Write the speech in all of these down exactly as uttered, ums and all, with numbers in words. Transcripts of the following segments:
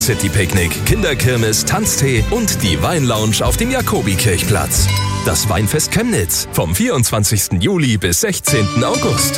City-Picknick, Kinderkirmes, Tanztee und die Weinlounge auf dem Jakobikirchplatz. Das Weinfest Chemnitz vom vierundzwanzigsten Juli bis sechzehnten August.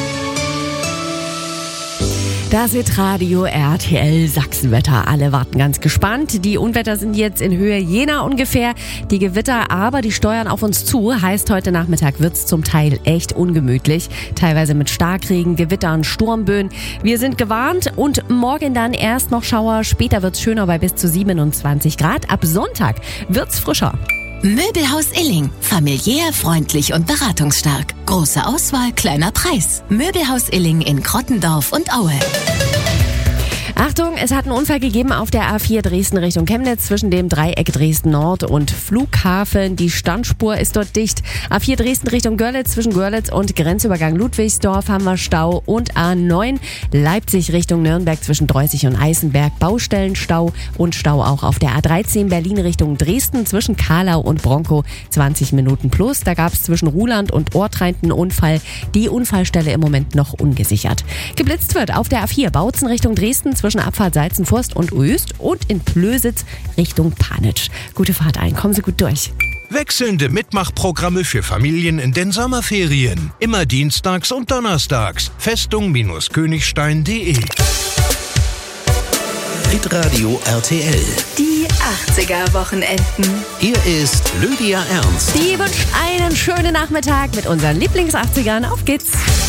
Das ist Radio R T L Sachsenwetter. Alle warten ganz gespannt. Die Unwetter sind jetzt in Höhe Jena ungefähr. Die Gewitter aber, die steuern auf uns zu. Heißt, heute Nachmittag wird's zum Teil echt ungemütlich. Teilweise mit Starkregen, Gewittern, Sturmböen. Wir sind gewarnt und morgen dann erst noch Schauer. Später wird's schöner bei bis zu siebenundzwanzig Grad. Ab Sonntag wird's frischer. Möbelhaus Illing. Familiär, freundlich und beratungsstark. Große Auswahl, kleiner Preis. Möbelhaus Illing in Krottendorf und Aue. Achtung, es hat einen Unfall gegeben auf der A vier Dresden Richtung Chemnitz zwischen dem Dreieck Dresden Nord und Flughafen. Die Standspur ist dort dicht. A vier Dresden Richtung Görlitz zwischen Görlitz und Grenzübergang Ludwigsdorf haben wir Stau und A neun Leipzig Richtung Nürnberg zwischen Dreußig und Eisenberg Baustellenstau und Stau auch auf der A dreizehn Berlin Richtung Dresden zwischen Kahlau und Bronkow zwanzig Minuten plus. Da gab es zwischen Ruhland und Ortrein einen Unfall. Die Unfallstelle im Moment noch ungesichert. Geblitzt wird auf der A vier Bautzen Richtung Dresden zwischen Abfahrt Salzenforst und Öst und in Plösitz Richtung Panitsch. Gute Fahrt ein, kommen Sie gut durch. Wechselnde Mitmachprogramme für Familien in den Sommerferien. Immer dienstags und donnerstags. Festung-Königstein punkt de. Hitradio R T L. Die achtziger-Wochenenden. Hier ist Lydia Ernst. Die wünscht einen schönen Nachmittag mit unseren Lieblings-achtzigern. Auf geht's!